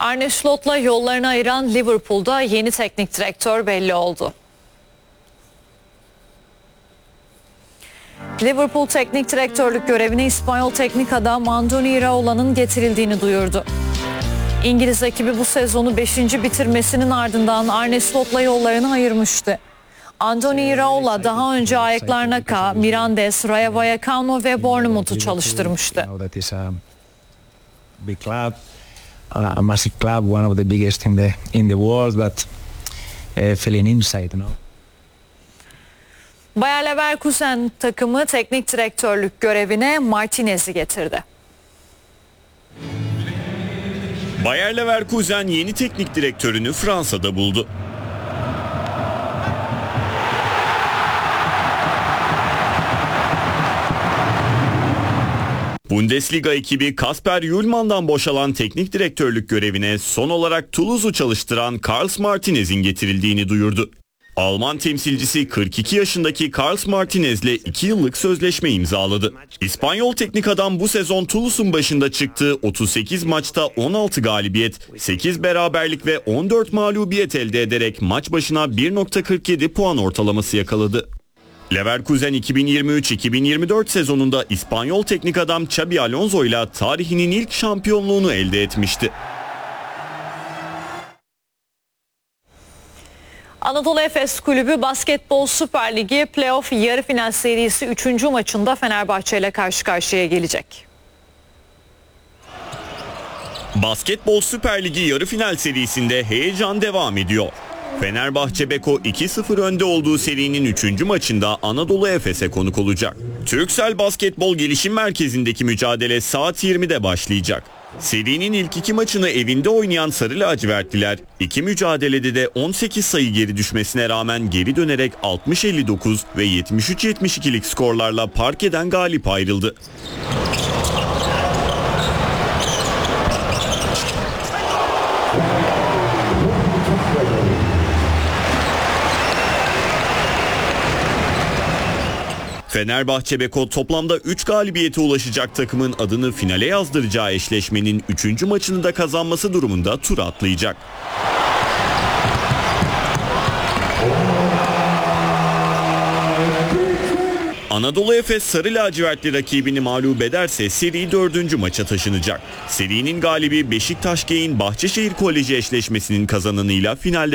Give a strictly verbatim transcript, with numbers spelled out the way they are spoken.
Arne Slot'la yollarını ayıran Liverpool'da yeni teknik direktör belli oldu. Liverpool teknik direktörlük görevine İspanyol teknik adam Andoni Iraola'nın getirildiğini duyurdu. İngiliz ekibi bu sezonu beşinci bitirmesinin ardından Arne Slot'la yollarını ayırmıştı. Andoni Iraola daha önce A E K Larnaca, Mirandes, Rayo Vallecano ve Bournemouth'u çalıştırmıştı. A massive club, one of the biggest in the in the world, but uh, feeling inside, you know. Bayer Leverkusen takımı teknik direktörlük görevine Martinez'i getirdi. Bayer Leverkusen yeni teknik direktörünü Fransa'da buldu. Bundesliga ekibi Kasper Hjulmann'dan boşalan teknik direktörlük görevine son olarak Toulouse'u çalıştıran Karls Martinez'in getirildiğini duyurdu. Alman temsilcisi kırk iki yaşındaki Karls Martinez'le iki yıllık sözleşme imzaladı. İspanyol teknik adam bu sezon Toulouse'un başında çıktığı otuz sekiz maçta on altı galibiyet, sekiz beraberlik ve on dört mağlubiyet elde ederek maç başına bir virgül kırk yedi puan ortalaması yakaladı. Leverkusen iki bin yirmi üç iki bin yirmi dört sezonunda İspanyol teknik adam Xabi Alonso ile tarihinin ilk şampiyonluğunu elde etmişti. Anadolu Efes Kulübü Basketbol Süper Ligi Playoff yarı final serisi üçüncü maçında Fenerbahçe ile karşı karşıya gelecek. Basketbol Süper Ligi yarı final serisinde heyecan devam ediyor. Fenerbahçe Beko iki sıfır önde olduğu serinin üçüncü maçında Anadolu Efes'e konuk olacak. Türksel Basketbol Gelişim Merkezi'ndeki mücadele saat yirmide başlayacak. Serinin ilk iki maçını evinde oynayan Sarı Lacivertliler iki mücadelede de on sekiz sayı geri düşmesine rağmen geri dönerek altmış elli dokuz ve yetmiş üç yetmiş ikilik skorlarla parkeden galip ayrıldı. Fenerbahçe Beko toplamda üç galibiyete ulaşacak takımın adını finale yazdıracağı eşleşmenin üçüncü maçını da kazanması durumunda tura atlayacak. Anadolu Efes Sarı Lacivertli rakibini mağlup ederse seri dördüncü maça taşınacak. Serinin galibi Beşiktaş Gain Bahçeşehir Koleji eşleşmesinin kazananıyla finalde